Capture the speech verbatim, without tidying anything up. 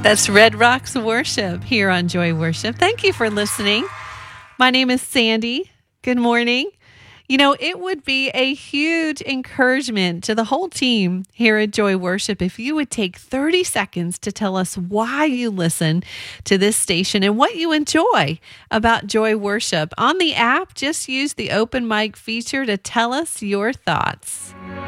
That's Red Rocks Worship here on Joy Worship. Thank you for listening. My name is Sandy. Good morning. You know, it would be a huge encouragement to the whole team here at Joy Worship if you would take thirty seconds to tell us why you listen to this station and what you enjoy about Joy Worship. On the app, just use the open mic feature to tell us your thoughts.